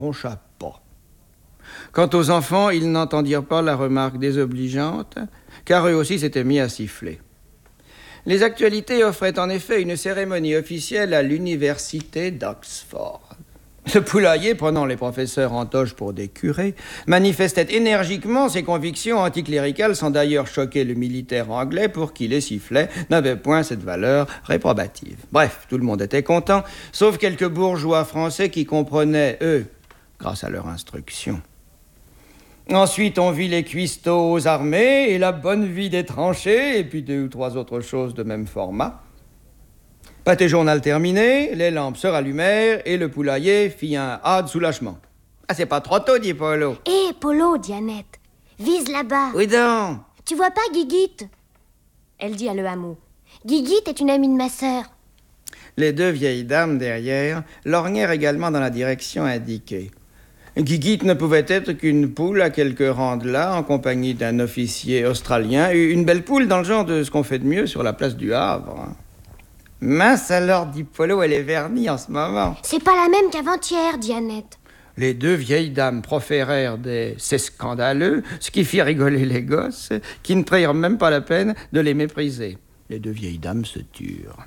broncha pas. Quant aux enfants, ils n'entendirent pas la remarque désobligeante, car eux aussi s'étaient mis à siffler. Les actualités offraient en effet une cérémonie officielle à l'université d'Oxford. Le poulailler, prenant les professeurs en toge pour des curés, manifestait énergiquement ses convictions anticléricales sans d'ailleurs choquer le militaire anglais pour qui les sifflets n'avaient point cette valeur réprobative. Bref, tout le monde était content, sauf quelques bourgeois français qui comprenaient, eux, grâce à leur instruction. Ensuite, on vit les cuistots aux armées et la bonne vie des tranchées, et puis 2 ou 3 autres choses de même format. Pâté journal terminé, les lampes se rallumèrent et le poulailler fit un A de soulagement. « Ah, c'est pas trop tôt, dit Polo. »« Hé, Polo, dit Annette, vise là-bas. »« Oui donc. »« Tu vois pas Guiguite ?» Elle dit à le hameau. « Guiguite est une amie de ma sœur. » Les 2 vieilles dames derrière lorgnèrent également dans la direction indiquée. Guiguite ne pouvait être qu'une poule à quelques rangs de là, en compagnie d'un officier australien, une belle poule dans le genre de ce qu'on fait de mieux sur la place du Havre. Mince alors, dit Polo, elle est vernie en ce moment. C'est pas la même qu'avant-hier, dit Annette. Les 2 vieilles dames proférèrent des « c'est scandaleux », ce qui fit rigoler les gosses, qui ne prirent même pas la peine de les mépriser. Les 2 vieilles dames se turent.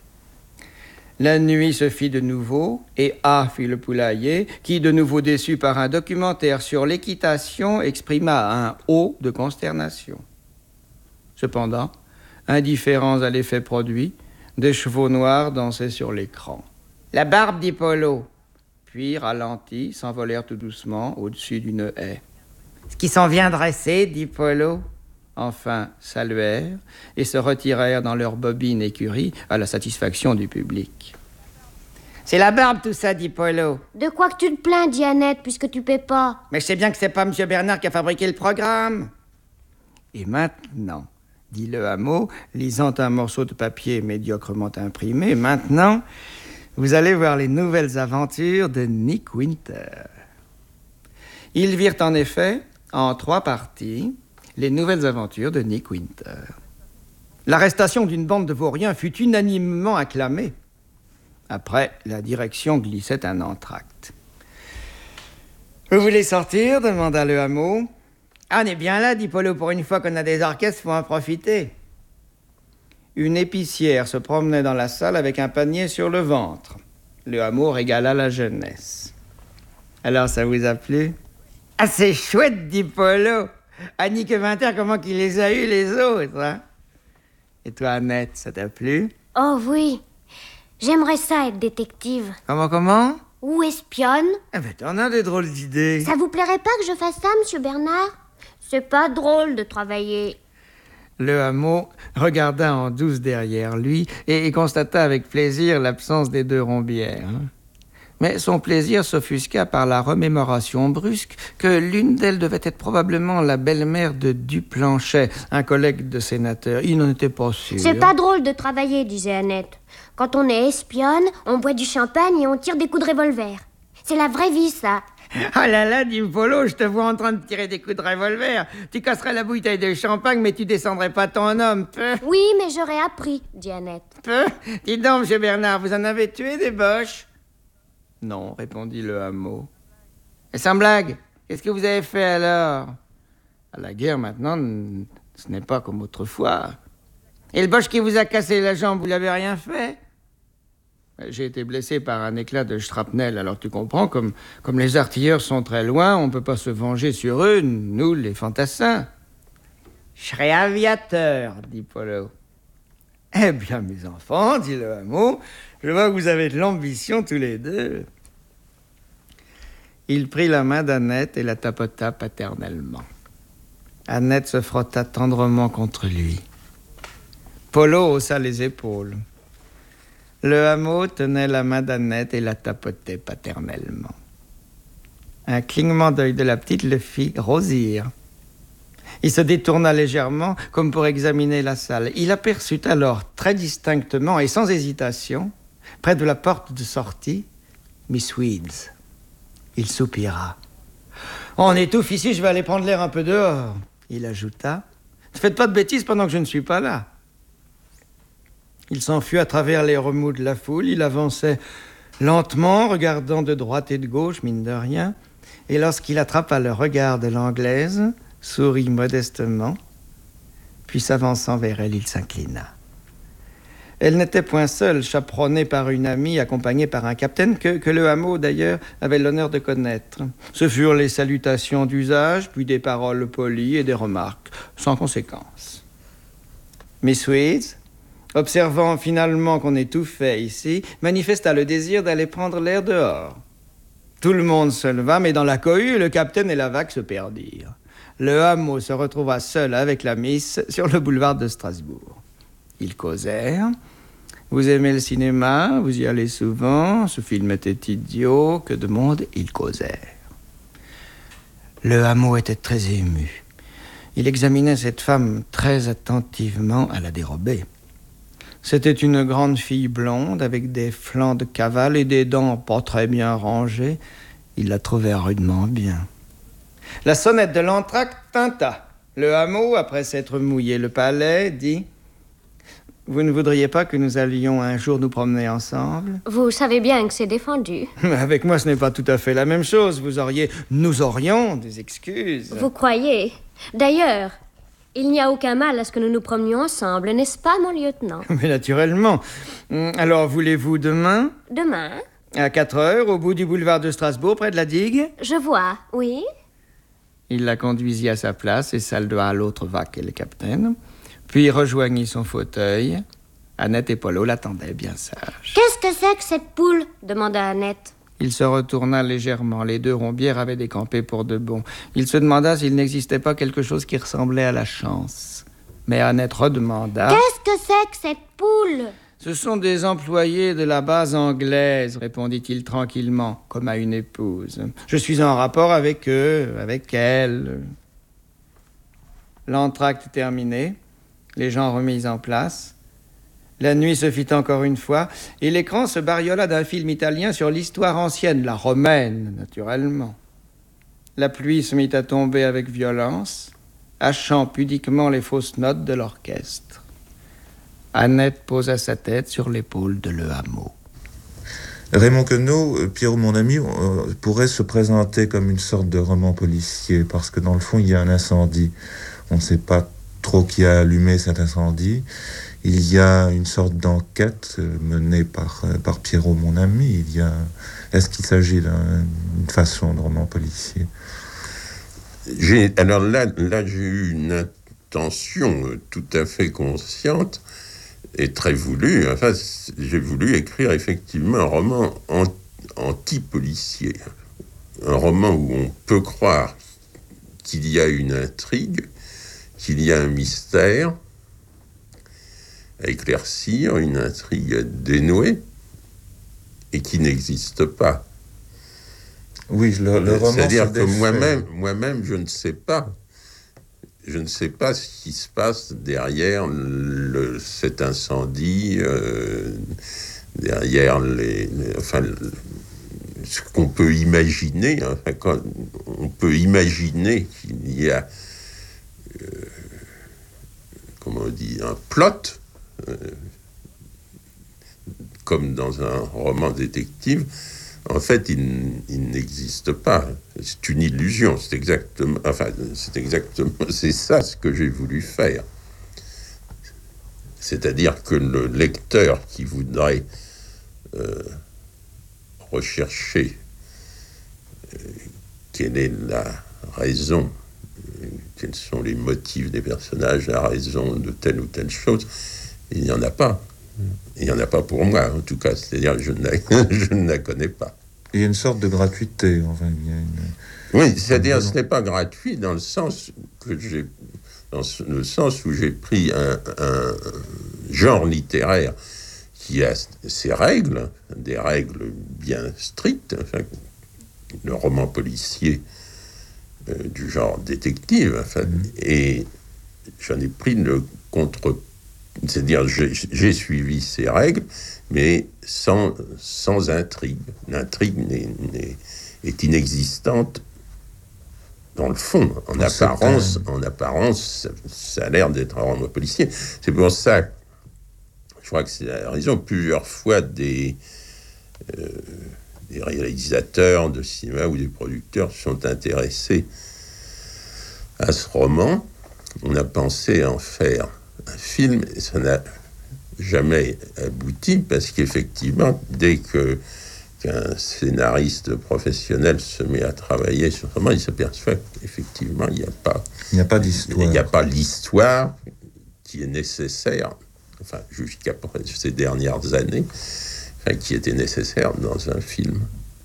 La nuit se fit de nouveau, et A fit le poulailler, qui, de nouveau déçu par un documentaire sur l'équitation, exprima un « O » de consternation. Cependant, indifférents à l'effet produit, des chevaux noirs dansaient sur l'écran. « La barbe, dit Polo !» Puis, ralentis, s'envolèrent tout doucement au-dessus d'une haie. « Ce qui s'en vient dresser, dit Polo !» Enfin, saluèrent et se retirèrent dans leur bobine écurie à la satisfaction du public. « C'est la barbe, tout ça, dit Polo. »« De quoi que tu te plains, dit Annette, puisque tu paies pas. »« Mais je sais bien que c'est pas M. Bernard qui a fabriqué le programme. »« Et maintenant, dit le hameau, lisant un morceau de papier médiocrement imprimé, maintenant, vous allez voir les nouvelles aventures de Nick Winter. » Ils virent en effet, en 3 parties, les nouvelles aventures de Nick Winter. L'arrestation d'une bande de vauriens fut unanimement acclamée. Après, la direction glissait un entracte. « Vous voulez sortir ?» demanda le hameau. « Ah, on est bien là, dit Polo, pour une fois qu'on a des orchestres, faut en profiter. » Une épicière se promenait dans la salle avec un panier sur le ventre. Le hameau régala la jeunesse. « Alors, ça vous a plu ?»« Ah, c'est chouette, dit Polo. Annick Winter, comment qu'il les a eus, les autres, hein? Et toi, Annette, ça t'a plu? » Oh oui, j'aimerais ça être détective. « Comment? » Ou espionne. Eh ben, t'en as des drôles d'idées. Ça vous plairait pas que je fasse ça, monsieur Bernard? C'est pas drôle de travailler. Le hameau regarda en douce derrière lui et constata avec plaisir l'absence des 2 rombières. Mais son plaisir s'offusqua par la remémoration brusque que l'une d'elles devait être probablement la belle-mère de Duplanchet, un collègue de sénateur. Il n'en était pas sûr. C'est pas drôle de travailler, disait Annette. Quand on est espionne, on boit du champagne et on tire des coups de revolver. C'est la vraie vie, ça. Ah là là, dit Polo, je te vois en train de tirer des coups de revolver. Tu casserais la bouteille de champagne, mais tu descendrais pas ton homme. Peu. Oui, mais j'aurais appris, dit Annette. Peu. Dis donc, monsieur Bernard, vous en avez tué des boches? Non, répondit le hameau. Et sans blague, qu'est-ce que vous avez fait alors? À la guerre, maintenant, ce n'est pas comme autrefois. Et le boche qui vous a cassé la jambe, vous l'avez rien fait? J'ai été blessé par un éclat de shrapnel, alors tu comprends, comme les artilleurs sont très loin, on ne peut pas se venger sur eux, nous, les fantassins. Je serai aviateur, dit Polo. Eh bien, mes enfants, dit le hameau, je vois que vous avez de l'ambition tous les 2. Il prit la main d'Annette et la tapota paternellement. Annette se frotta tendrement contre lui. Polo haussa les épaules. Le hameau tenait la main d'Annette et la tapotait paternellement. Un clignement d'œil de la petite le fit rosir. Il se détourna légèrement, comme pour examiner la salle. Il aperçut alors, très distinctement et sans hésitation, près de la porte de sortie, Miss Weeds. Il soupira. « On étouffe ici, je vais aller prendre l'air un peu dehors. » Il ajouta. « Ne faites pas de bêtises pendant que je ne suis pas là. » Il s'enfuit à travers les remous de la foule. Il avançait lentement, regardant de droite et de gauche, mine de rien, et lorsqu'il attrapa le regard de l'Anglaise, sourit modestement, puis s'avançant vers elle, il s'inclina. Elle n'était point seule, chaperonnée par une amie, accompagnée par un capitaine que le hameau, d'ailleurs, avait l'honneur de connaître. Ce furent les salutations d'usage, puis des paroles polies et des remarques, sans conséquence. Miss Weeds, observant finalement qu'on étouffait ici, manifesta le désir d'aller prendre l'air dehors. Tout le monde se leva, mais dans la cohue, le capitaine et la vague se perdirent. Le hameau se retrouva seul avec la miss sur le boulevard de Strasbourg. Ils causèrent. Vous aimez le cinéma, vous y allez souvent, ce film était idiot, que de monde, ils causèrent. Le hameau était très ému. Il examinait cette femme très attentivement à la dérobée. C'était une grande fille blonde avec des flancs de cavale et des dents pas très bien rangées. Il la trouvait rudement bien. La sonnette de l'entracte tinta. Le hameau, après s'être mouillé le palais, dit « Vous ne voudriez pas que nous allions un jour nous promener ensemble ?» Vous savez bien que c'est défendu. Avec moi, ce n'est pas tout à fait la même chose. Nous aurions des excuses. Vous croyez? D'ailleurs, il n'y a aucun mal à ce que nous nous promenions ensemble, n'est-ce pas, mon lieutenant? Mais naturellement. Alors, voulez-vous demain? Demain? À 4 heures, au bout du boulevard de Strasbourg, près de la digue? Je vois, oui. Il la conduisit à sa place et salua à l'autre vague et le capitaine. Puis rejoignit son fauteuil. Annette et Polo l'attendaient bien sages. Qu'est-ce que c'est que cette poule? Demanda Annette. Il se retourna légèrement. Les deux rombières avaient décampé pour de bon. Il se demanda s'il n'existait pas quelque chose qui ressemblait à la chance. Mais Annette redemanda... Qu'est-ce que c'est que cette poule? Ce sont des employés de la base anglaise, répondit-il tranquillement, comme à une épouse. Je suis en rapport avec eux, avec elle. L'entracte terminé, les gens remis en place. La nuit se fit encore une fois, et l'écran se bariola d'un film italien sur l'histoire ancienne, la romaine, naturellement. La pluie se mit à tomber avec violence, hachant pudiquement les fausses notes de l'orchestre. Annette posa sa tête sur l'épaule de Le Hameau. Raymond Queneau, Pierrot, mon ami, pourrait se présenter comme une sorte de roman policier, parce que dans le fond, il y a un incendie. On ne sait pas trop qui a allumé cet incendie. Il y a une sorte d'enquête menée par Pierrot, mon ami. Est-ce qu'il s'agit d'une façon de roman policier? Alors là, j'ai eu une intention tout à fait consciente et très voulue. Enfin, j'ai voulu écrire effectivement un roman anti-policier. Un roman où on peut croire qu'il y a une intrigue, qu'il y a un mystère à éclaircir, une intrigue à dénouer, et qui n'existe pas. Oui, le roman. C'est-à-dire que moi-même, je ne sais pas. Je ne sais pas ce qui se passe derrière cet incendie, derrière ce qu'on peut imaginer. Enfin, quand on peut imaginer qu'il y a, comment on dit, un plot, comme dans un roman détective. En fait, il n'existe pas. C'est une illusion. C'est ça ce que j'ai voulu faire. C'est-à-dire que le lecteur qui voudrait rechercher quelle est la raison, quels sont les motifs des personnages, la raison de telle ou telle chose, il n'y en a pas. Il n'y en a pas pour moi, en tout cas. C'est-à-dire que je ne la connais pas. Il y a une sorte de gratuité. Enfin, oui, c'est-à-dire que ce n'est pas gratuit dans le sens où j'ai pris un genre littéraire qui a ses règles, des règles bien strictes. Enfin, le roman policier du genre détective. Enfin, et j'en ai pris le contre. C'est-à-dire, j'ai suivi ces règles, mais sans intrigue. L'intrigue est inexistante dans le fond. En apparence, ça a l'air d'être un roman policier. C'est pour ça, je crois que c'est la raison, plusieurs fois des des réalisateurs de cinéma ou des producteurs sont intéressés à ce roman. On a pensé en faire un film et ça n'a jamais abouti parce qu'effectivement, dès qu'un scénariste professionnel se met à travailler sur ce roman, il s'aperçoit qu'effectivement, il n'y a pas d'histoire. Il n'y a pas l'histoire qui est nécessaire, enfin, jusqu'à ces dernières années, qui était nécessaire dans un film.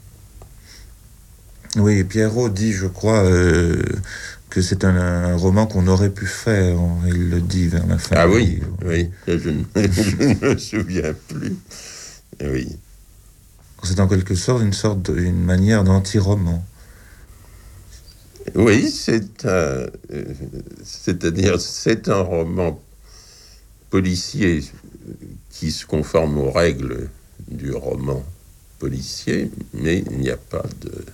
Oui, Pierrot dit, je crois, que c'est un roman qu'on aurait pu faire. Il le dit vers la fin. Ah oui, oui, je ne me souviens plus. Oui. C'est en quelque sorte une manière d'anti-roman. Oui, c'est-à-dire c'est un roman policier qui se conforme aux règles du roman policier, mais il n'y a pas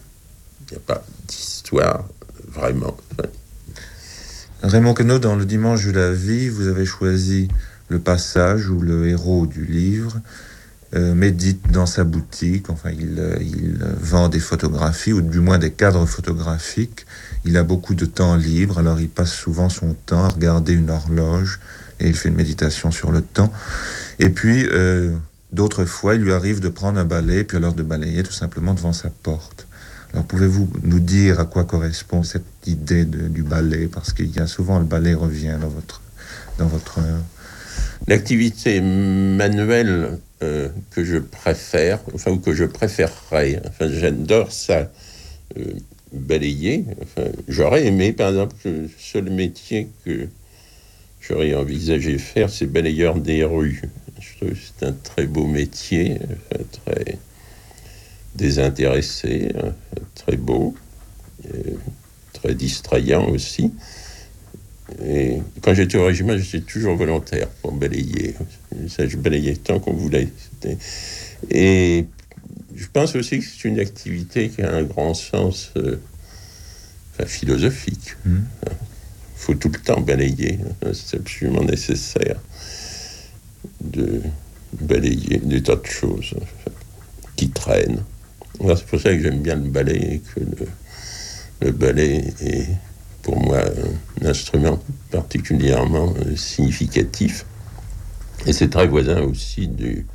d'histoire vraiment. Raymond Queneau, dans Le Dimanche de la vie, vous avez choisi le passage où le héros du livre médite dans sa boutique. Enfin, il vend des photographies, ou du moins des cadres photographiques. Il a beaucoup de temps libre, alors il passe souvent son temps à regarder une horloge et il fait une méditation sur le temps. Et puis, d'autres fois, il lui arrive de prendre un balai, puis alors de balayer tout simplement devant sa porte. Alors, pouvez-vous nous dire à quoi correspond cette idée du balai? Parce qu'il y a souvent, le balai revient dans votre L'activité manuelle que je préfère, ou que je préférerais, j'adore ça, balayer. J'aurais aimé, par exemple, le seul métier que j'aurais envisagé faire, c'est balayeur des rues. Je trouve que c'est un très beau métier, très désintéressé, très beau, très distrayant aussi. Et quand j'étais au régiment, j'étais toujours volontaire pour balayer. Je balayais tant qu'on voulait. Et je pense aussi que c'est une activité qui a un grand sens philosophique. Il faut tout le temps balayer. C'est absolument nécessaire de balayer des tas de choses qui traînent. Alors, c'est pour ça que j'aime bien le balai et que le balai est pour moi un instrument particulièrement significatif. Et c'est très voisin aussi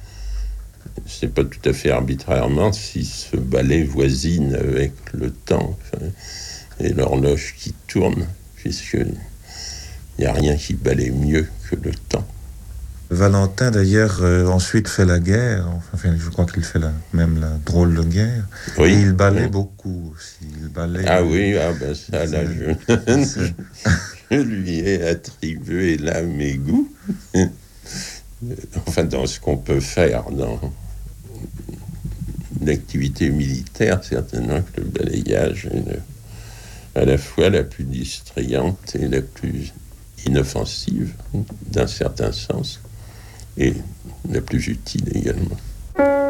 c'est pas tout à fait arbitrairement si ce balai voisine avec le temps et l'horloge qui tourne, puisqu'il n'y a rien qui balaie mieux que le temps. Valentin, d'ailleurs, ensuite fait la guerre. Enfin, je crois qu'il fait même la drôle de guerre. Oui. Et il balaie beaucoup aussi. Ça, là, je lui ai attribué là mes goûts. Enfin, dans ce qu'on peut faire dans l'activité militaire, certainement que le balayage est à la fois la plus distrayante et la plus inoffensive, d'un certain sens, et la plus utile également.